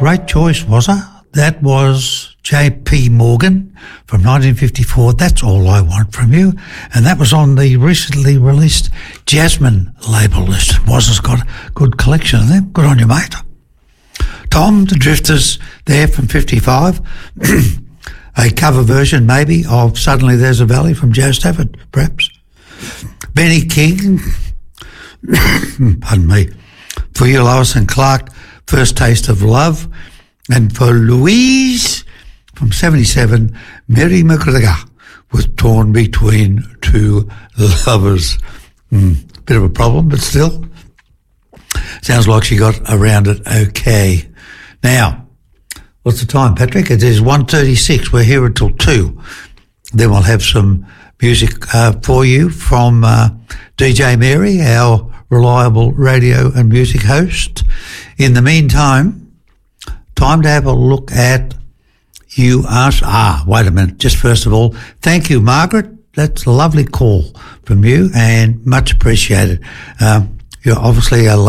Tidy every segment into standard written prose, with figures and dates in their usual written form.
Great choice, was it? That was J.P. Morgan from 1954. That's All I Want From You. And that was on the recently released Jasmine label list. Waz's got a good collection of them. Good on you, mate. Tom, the Drifters, there from 55. A cover version, maybe, of Suddenly There's a Valley from Joe Stafford, perhaps. Benny King, pardon me, for you, Lois and Clark, First Taste of Love. And for Louise, from 77, Mary McGregor was Torn Between Two Lovers. Bit of a problem, but still. Sounds like she got around it okay. Now, what's the time, Patrick? It is 1:36. We're here until 2. Then we'll have some music for you from DJ Mary, our reliable radio and music host. In the meantime, time to have a look at you ask. Wait a minute. Just first of all, thank you, Margaret. That's a lovely call from you and much appreciated. You're obviously a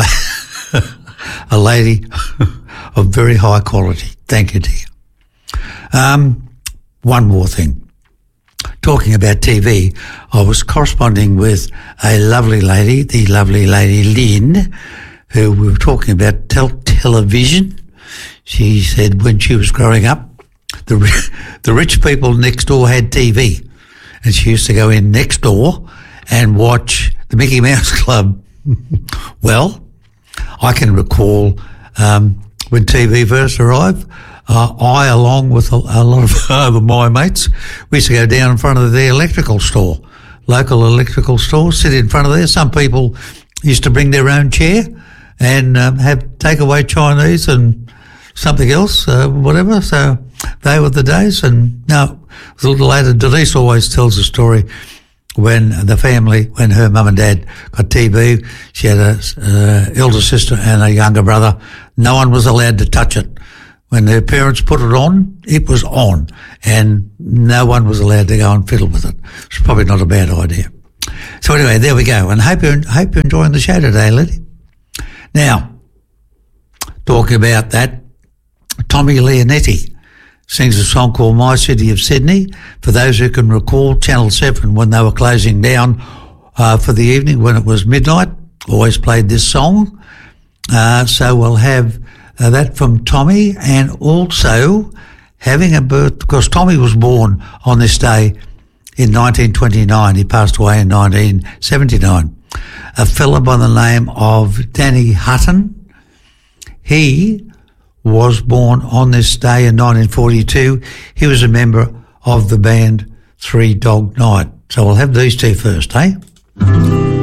lady of very high quality. Thank you, dear. One more thing. Talking about TV, I was corresponding with a lovely lady, the lovely lady Lynn, who we were talking about television. She said when she was growing up, the rich people next door had TV, and she used to go in next door and watch the Mickey Mouse Club. Well, I can recall when TV first arrived, I, along with a lot of other my mates, we used to go down in front of the electrical store, local electrical store, sit in front of there. Some people used to bring their own chair and have takeaway Chinese and something else, whatever. So they were the days. And now, a little later, Denise always tells a story when her mum and dad got TV, she had a elder sister and a younger brother. No one was allowed to touch it. When their parents put it was on, and no one was allowed to go and fiddle with it. It's probably not a bad idea. So anyway, there we go. And hope you're enjoying the show today, Liddy. Now, talking about that, Tommy Leonetti sings a song called My City of Sydney. For those who can recall, Channel 7, when they were closing down for the evening, when it was midnight, always played this song. So we'll have that from Tommy, and also having a birth, because Tommy was born on this day in 1929. He passed away in 1979. A fella by the name of Danny Hutton. He was born on this day in 1942. He was a member of the band Three Dog Night. So we'll have these two first, eh?